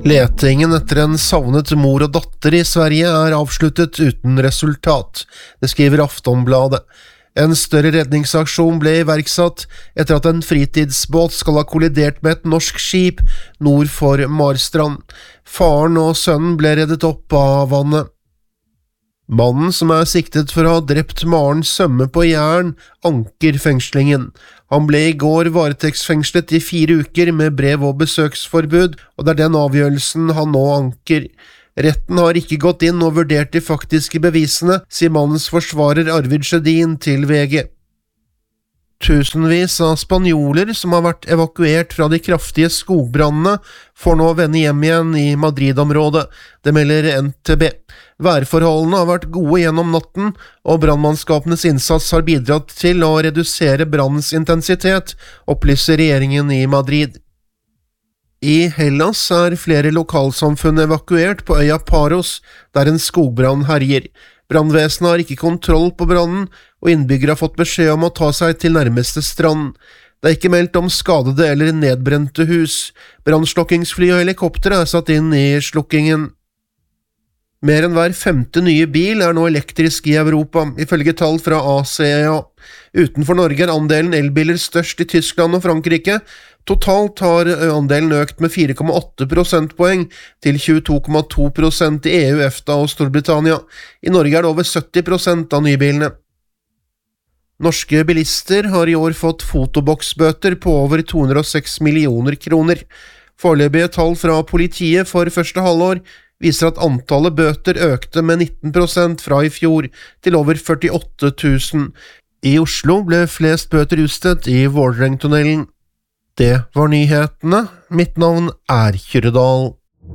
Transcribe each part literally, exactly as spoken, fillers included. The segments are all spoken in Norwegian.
Letingen etter en savnet mor og datter i Sverige er avsluttet uten resultat. Det skriver Aftonbladet. En større redningsaksjon ble iverksatt etter at en fritidsbåt skal ha kollidert med et norsk skip nord for Marstrand. Faren og sønnen ble reddet opp av vannet. Mannen som er siktet for å ha drept Maren Sømme på Jæren, anker fengslingen. Han ble i går varetektsfengslet i fire uker med brev- og besøksforbud, og det er den avgjørelsen han nå anker. Retten har ikke gått inn og vurdert de faktiske bevisene, sier mannens forsvarer Arvid Sjødin til V G. Tusenvis av spanjoler som har vært evakuert fra de kraftige skogbrannene, får nå vende hjem igjen i Madrid-området. Det melder N T B. Værforholdene har vært gode gjennom natten, og brannmannskapenes innsats har bidratt til å redusere brannens intensitet, opplyser regjeringen i Madrid. I Hellas er flere lokalsamfunn evakuert på øya Paros, der en skogbrann herjer. Brannvesenet har ikke kontroll på brannen, og innbyggere har fått beskjed om å ta seg til nærmeste strand. Det er ikke meldt om skadede eller nedbrente hus. Brannslokkingsfly og helikopter er satt inn i slukkingen. Mer enn hver femte nye bil er nå elektrisk i Europa, ifølge tall fra A C E A. Utenfor Norge er andelen elbiler størst i Tyskland og Frankrike. Totalt har andelen økt med fire komma åtte prosentpoeng til tjueto komma to prosent i E U, EFTA og Storbritannia. I Norge er det over sytti prosent av nybilene. Norske bilister har i år fått fotoboksbøter på over to hundre og seks millioner kroner. Foreløpige tall fra politiet for første halvår viser at antallet bøter økte med nitten prosent fra i fjor, til over førtiåtte tusen. I Oslo ble flest bøter utstedt i Vårdrentunnelen. Det var nyhetene. Mitt navn er Kyrredal.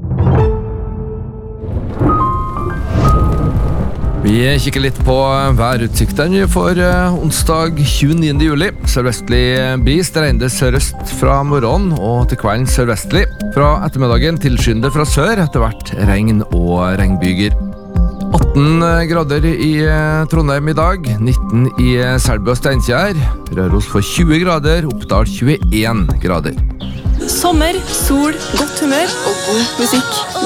Vi kikker litt på værutsiktene for onsdag tjueniende juli. Sørvestlig bris, det regner sørøst fra morgenen og til kvelden sørvestlig. Fra ettermiddagen tilskyende fra sør, etter hvert regn og regnbyger. atten grader i Trondheim i dag, nitten i Selbu og Steinkjer. Røros får tjue grader, Oppdal tjueen grader. Sommer, sol, godt humør og god musikk.